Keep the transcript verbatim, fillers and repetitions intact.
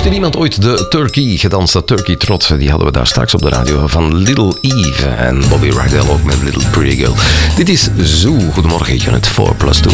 Heeft er iemand ooit de Turkey gedanst? De Turkey Trot, die hadden we daar straks op de radio van Little Eve en Bobby Rydell ook met Little Pretty Girl. Dit is Zoo. Goedemorgen, Unit four plus two.